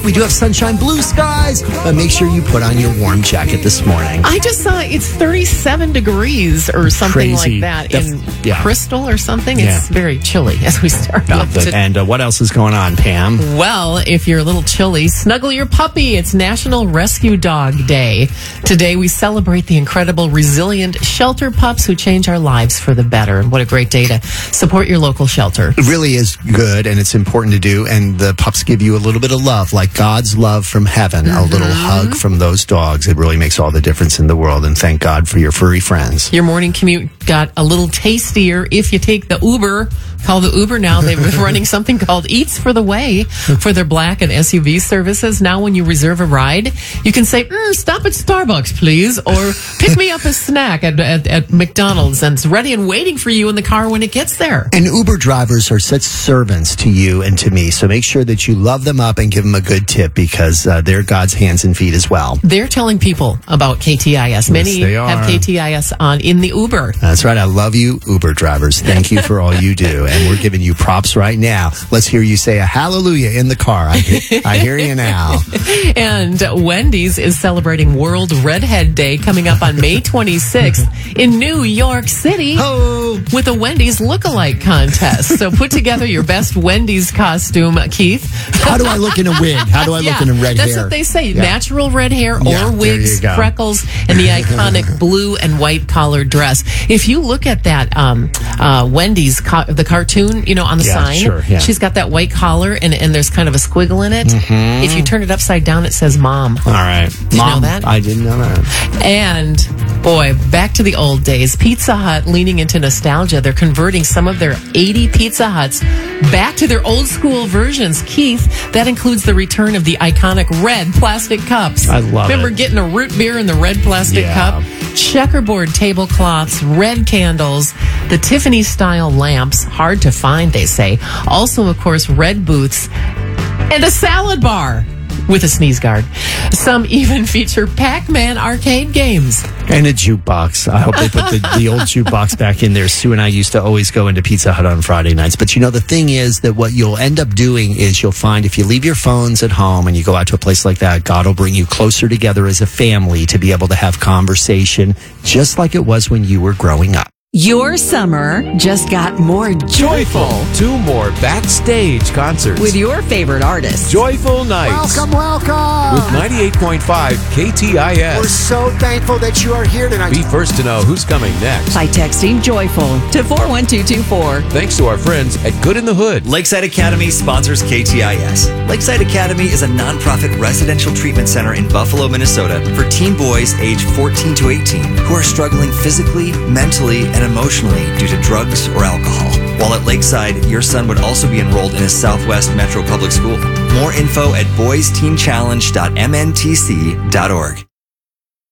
We do have sunshine, blue skies, but make sure you put on your warm jacket this morning. I just saw it's 37 degrees or something Crazy. like that in yeah. Crystal or something. Yeah. It's very chilly as we start off. And what else is going on, Pam? Well, if you're a little chilly, snuggle your puppy. It's National Rescue Dog Day. Today, we celebrate the incredible, resilient shelter pups who change our lives for the better. What a great day to support your local shelter. It really is good, and it's important to do. And the pups give you a little bit of love, like God's love from heaven, a little hug from those dogs. It really makes all the difference in the world, and thank God for your furry friends. Your morning commute got a little tastier if you take the Uber. Call the Uber now. They've been running something called Eats for the Way for their black and SUV services. Now when you reserve a ride, you can say, stop at Starbucks, please, or pick me up a snack at McDonald's, and it's ready and waiting for you in the car when it gets there. And Uber drivers are such servants to you and to me, so make sure that you love them up and give them a good tip, because they're God's hands and feet as well. They're telling people about KTIS. Many they are. have KTIS on in the Uber. That's right. I love you, Uber drivers. Thank you for all you do. And we're giving you props right now. Let's hear you say a hallelujah in the car. I hear you now. And Wendy's is celebrating World Redhead Day coming up on May 26th in New York City with a Wendy's lookalike contest. So put together your best Wendy's costume, Keith. How do I look in a wig? How do I look in a red hair? That's what they say. Yeah. Natural red hair or wigs, there you go. freckles, and the iconic blue and white collared dress. If you look at that Wendy's, the cartoon, on the sign, sure, yeah. she's got that white collar and there's kind of a squiggle in it. Mm-hmm. If you turn it upside down, it says Mom. All right. Did you know that? I didn't know that. And boy, back to the old days. Pizza Hut leaning into nostalgia. They're converting some of their 80 Pizza Huts back to their old school versions. Keith, that includes the return of the iconic red plastic cups. I love Remember it. getting a root beer in the red plastic cup? Checkerboard tablecloths, red candles, the Tiffany style lamps, hard to find, they say. Also, of course, red booths and a salad bar with a sneeze guard. Some even feature Pac-Man arcade games. And a jukebox. I hope they put the old jukebox back in there. Sue and I used to always go into Pizza Hut on Friday nights. But the thing is that what you'll end up doing is you'll find if you leave your phones at home and you go out to a place like that, God will bring you closer together as a family to be able to have conversation, just like it was when you were growing up. Your summer just got more joyful. 2 more backstage concerts With your favorite artists. Joyful Nights Welcome. with 98.5 KTIS. We're so thankful that you are here tonight. Be first to know who's coming next. By texting Joyful to 41224. Thanks to our friends at Good in the Hood. Lakeside Academy sponsors KTIS. Lakeside Academy is a nonprofit residential treatment center in Buffalo, Minnesota for teen boys aged 14 to 18 who are struggling physically, mentally, and emotionally due to drugs or alcohol. While at Lakeside, your son would also be enrolled in a Southwest Metro Public School. More info at boysteenchallenge.mntc.org.